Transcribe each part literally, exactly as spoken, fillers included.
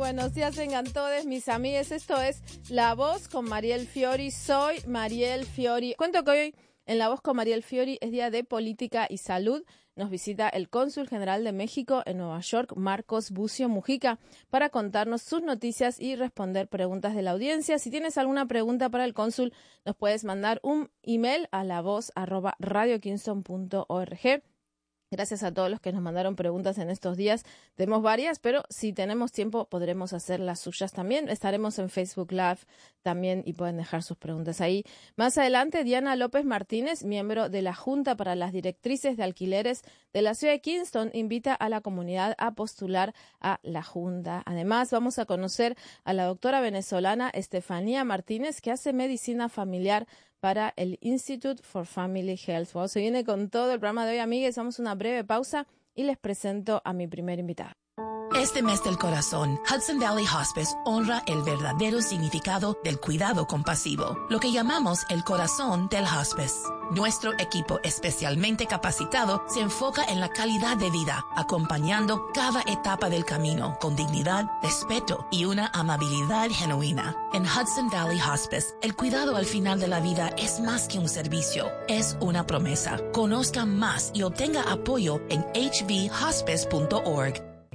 buenos días, vengan todos mis amigues. Esto es La Voz con Mariel Fiori. Soy Mariel Fiori. Cuento que hoy en La Voz con Mariel Fiori es día de política y salud. Nos visita el cónsul general de México en Nueva York, Marcos Bucio Mujica, para contarnos sus noticias y responder preguntas de la audiencia. Si tienes alguna pregunta para el cónsul, nos puedes mandar un email a lavoz arroba radio kingston punto org. Gracias a todos los que nos mandaron preguntas en estos días. Tenemos varias, pero si tenemos tiempo podremos hacer las suyas también. Estaremos en Facebook Live también y pueden dejar sus preguntas ahí. Más adelante, Diana López Martínez, miembro de la Junta para las Directrices de Alquileres de la ciudad de Kingston, invita a la comunidad a postular a la Junta. Además, vamos a conocer a la doctora venezolana Estefanía Martínez, que hace medicina familiar para el Institute for Family Health. Bueno, se viene con todo el programa de hoy, amigues. Vamos a una breve pausa y les presento a mi primer invitado. Este mes del corazón, Hudson Valley Hospice honra el verdadero significado del cuidado compasivo, lo que llamamos el corazón del hospice. Nuestro equipo especialmente capacitado se enfoca en la calidad de vida, acompañando cada etapa del camino con dignidad, respeto y una amabilidad genuina. En Hudson Valley Hospice, el cuidado al final de la vida es más que un servicio, es una promesa. Conozca más y obtenga apoyo en h v hospice punto org.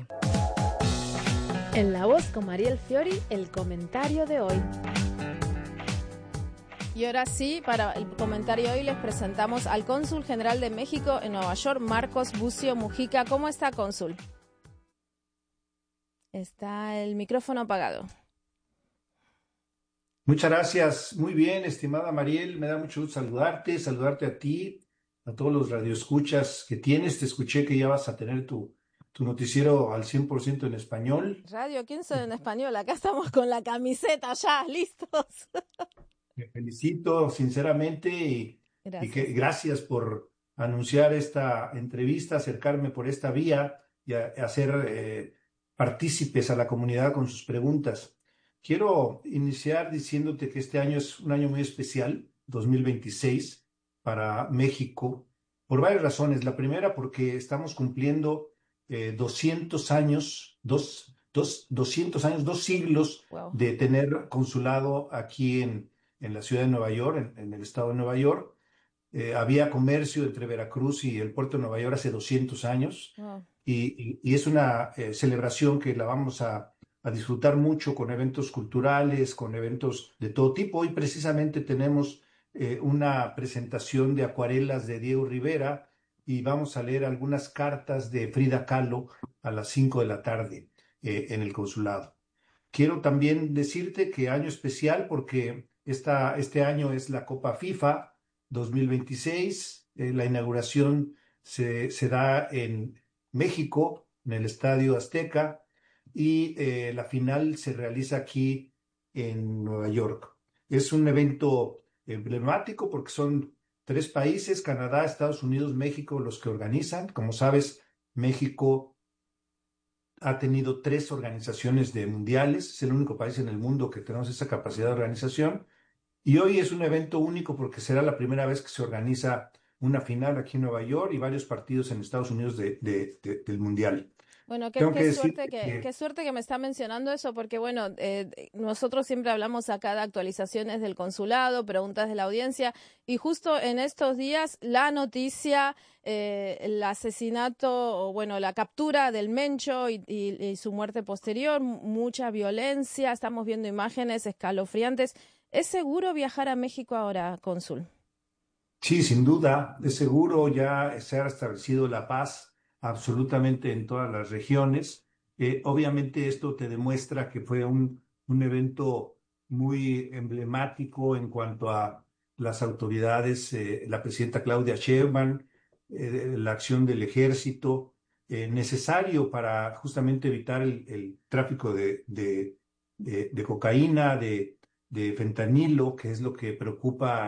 En La Voz con Mariel Fiori, el comentario de hoy. Y ahora sí, para el comentario de hoy les presentamos al cónsul general de México en Nueva York, Marcos Bucio Mujica. ¿Cómo está, cónsul? Está el micrófono apagado. Muchas gracias. Muy bien, estimada Mariel. Me da mucho gusto saludarte, saludarte a ti, a todos los radioescuchas que tienes. Te escuché que ya vas a tener tu, tu noticiero al cien por ciento en español. Radio Kingston en español. Acá estamos con la camiseta ya, listos. Me felicito sinceramente y gracias. y que, gracias por anunciar esta entrevista, acercarme por esta vía y a, a hacer eh, partícipes a la comunidad con sus preguntas. Quiero iniciar diciéndote que este año es un año muy especial, dos mil veintiséis, para México, por varias razones. La primera, porque estamos cumpliendo eh, doscientos años, dos, dos, doscientos años, dos siglos wow. de tener consulado aquí en, en la ciudad de Nueva York, en, en el estado de Nueva York. Eh, había comercio entre Veracruz y el puerto de Nueva York hace doscientos años wow. y, y, y es una eh, celebración que la vamos a, a disfrutar mucho con eventos culturales, con eventos de todo tipo. Hoy precisamente tenemos eh, una presentación de acuarelas de Diego Rivera y vamos a leer algunas cartas de Frida Kahlo a las cinco de la tarde eh, en el consulado. Quiero también decirte que año especial porque esta, este año es la Copa FIFA dos mil veintiséis. Eh, la inauguración se, se da en México, en el Estadio Azteca, y eh, la final se realiza aquí en Nueva York. Es un evento emblemático porque son tres países, Canadá, Estados Unidos, México, los que organizan. Como sabes, México ha tenido tres organizaciones de mundiales, es el único país en el mundo que tenemos esa capacidad de organización. Y hoy es un evento único porque será la primera vez que se organiza una final aquí en Nueva York y varios partidos en Estados Unidos de, de, de, del Mundial. Bueno, qué, qué, suerte que, que... qué suerte que me está mencionando eso, porque bueno, eh, nosotros siempre hablamos acá de actualizaciones del consulado, preguntas de la audiencia, y justo en estos días la noticia, eh, el asesinato, o bueno, la captura del Mencho y, y, y su muerte posterior, mucha violencia, estamos viendo imágenes escalofriantes. ¿Es seguro viajar a México ahora, cónsul? Sí, sin duda, es seguro, ya se ha establecido la paz absolutamente en todas las regiones. Eh, obviamente esto te demuestra que fue un, un evento muy emblemático en cuanto a las autoridades, eh, la presidenta Claudia Sheinbaum, eh, la acción del ejército, eh, necesario para justamente evitar el, el tráfico de, de, de, de cocaína, de, de fentanilo, que es lo que preocupa